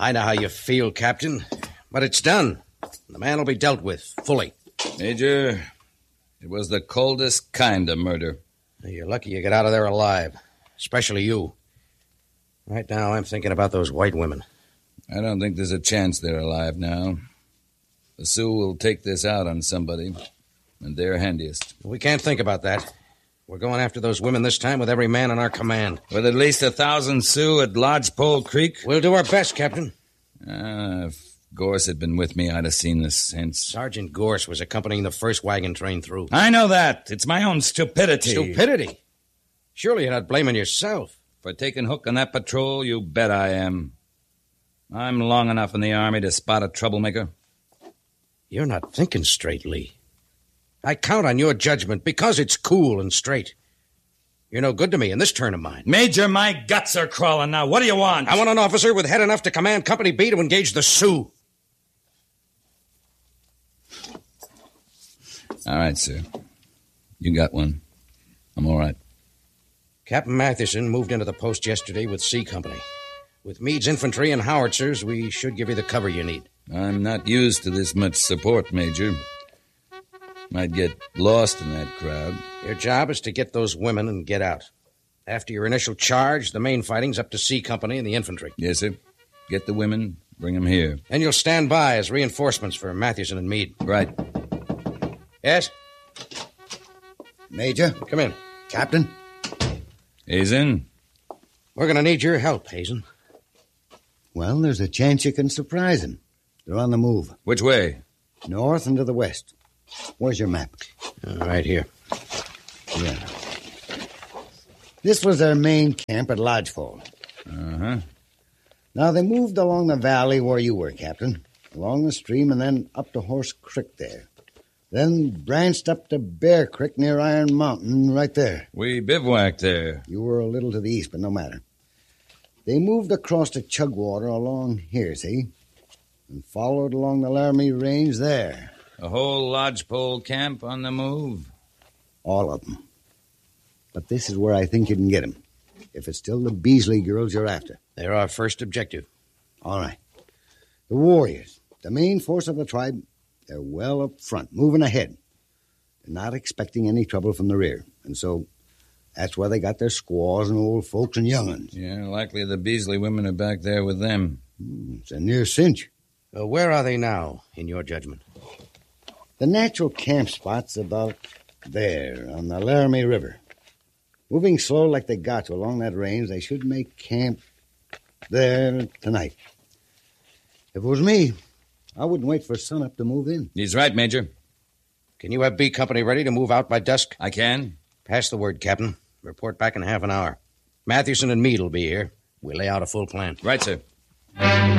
I know how you feel, Captain, but it's done. The man will be dealt with, fully. Major, it was the coldest kind of murder. You're lucky you get out of there alive, especially you. Right now, I'm thinking about those white women. I don't think there's a chance they're alive now. The Sioux will take this out on somebody, and they're handiest. We can't think about that. We're going after those women this time with every man in our command. With at least 1,000 Sioux at Lodgepole Creek? We'll do our best, Captain. If Gorse had been with me, I'd have seen this since. Sergeant Gorse was accompanying the first wagon train through. I know that. It's my own stupidity. Stupidity? Surely you're not blaming yourself. For taking hook on that patrol, you bet I am. I'm long enough in the Army to spot a troublemaker. You're not thinking straight, Lee. I count on your judgment because it's cool and straight. You're no good to me in this turn of mine. Major, my guts are crawling now. What do you want? I want an officer with head enough to command Company B to engage the Sioux. All right, sir. You got one. I'm all right. Captain Mathewson moved into the post yesterday with C Company. With Meade's infantry and howitzers, we should give you the cover you need. I'm not used to this much support, Major. Might get lost in that crowd. Your job is to get those women and get out. After your initial charge, the main fighting's up to C Company and the infantry. Yes, sir. Get the women, bring them here. And you'll stand by as reinforcements for Mathewson and Meade. Right. Yes? Major? Come in. Captain? Hazen? We're going to need your help, Hazen. Well, there's a chance you can surprise them. They're on the move. Which way? North and to the west. Where's your map? Right here. Yeah. This was their main camp at Lodgepole. Uh-huh. Now, they moved along the valley where you were, Captain. Along the stream and then up to Horse Creek there. Then branched up to Bear Creek near Iron Mountain right there. We bivouacked there. You were a little to the east, but no matter. They moved across to Chugwater along here, see? And followed along the Laramie Range there. A whole lodgepole camp on the move? All of them. But this is where I think you can get them. If it's still the Beasley girls you're after. They're our first objective. All right. The warriors, the main force of the tribe, they're well up front, moving ahead. They're not expecting any trouble from the rear. And so that's why they got their squaws and old folks and young'uns. Yeah, likely the Beasley women are back there with them. It's a near cinch. Where are they now, in your judgment? The natural camp spot's about there, on the Laramie River. Moving slow like they got to along that range, they should make camp there tonight. If it was me, I wouldn't wait for sunup to move in. He's right, Major. Can you have B Company ready to move out by dusk? I can. Pass the word, Captain. Report back in half an hour. Mathewson and Meade will be here. We'll lay out a full plan. Right, sir.